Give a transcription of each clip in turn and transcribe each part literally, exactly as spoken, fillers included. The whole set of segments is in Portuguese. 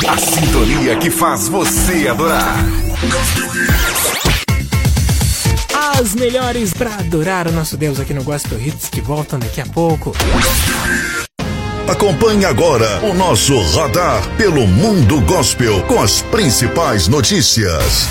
A sintonia que faz você adorar. As melhores pra adorar o nosso Deus aqui no Gospel Hits, que voltam daqui a pouco. Acompanhe agora o nosso radar pelo mundo gospel com as principais notícias.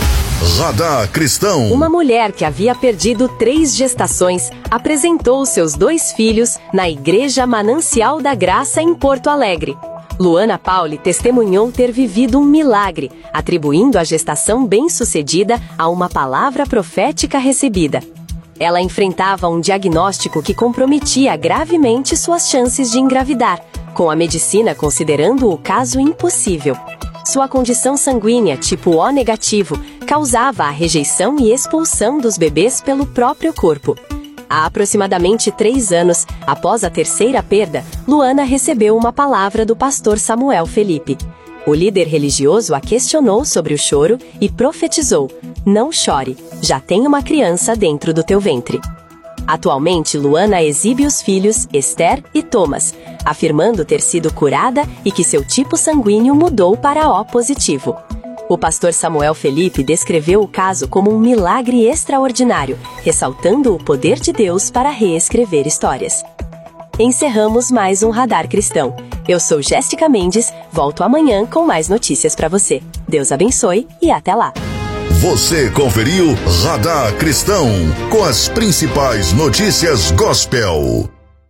Radar Cristão. Uma mulher que havia perdido três gestações apresentou seus dois filhos na Igreja Manancial da Graça em Porto Alegre. Luana Pauli testemunhou ter vivido um milagre, atribuindo a gestação bem-sucedida a uma palavra profética recebida. Ela enfrentava um diagnóstico que comprometia gravemente suas chances de engravidar, com a medicina considerando o caso impossível. Sua condição sanguínea tipo O negativo causava a rejeição e expulsão dos bebês pelo próprio corpo. Há aproximadamente três anos, após a terceira perda, Luana recebeu uma palavra do pastor Samuel Felipe. O líder religioso a questionou sobre o choro e profetizou: "Não chore, já tem uma criança dentro do teu ventre." Atualmente, Luana exibe os filhos, Esther e Thomas, afirmando ter sido curada e que seu tipo sanguíneo mudou para O positivo. O pastor Samuel Felipe descreveu o caso como um milagre extraordinário, ressaltando o poder de Deus para reescrever histórias. Encerramos mais um Radar Cristão. Eu sou Jéssica Mendes, volto amanhã com mais notícias para você. Deus abençoe e até lá! Você conferiu Radar Cristão com as principais notícias gospel.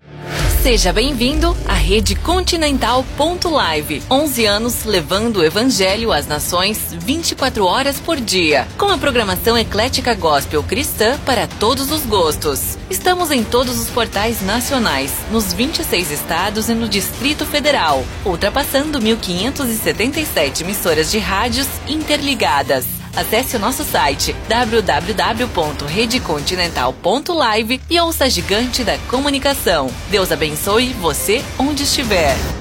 Seja bem-vindo à Rede Continental ponto live. onze anos levando o Evangelho às nações vinte e quatro horas por dia. Com a programação eclética gospel cristã para todos os gostos. Estamos em todos os portais nacionais, nos vinte e seis estados e no Distrito Federal, ultrapassando mil quinhentas e setenta e sete emissoras de rádios interligadas. Acesse o nosso site w w w ponto rede continental ponto live e ouça a gigante da comunicação. Deus abençoe você onde estiver.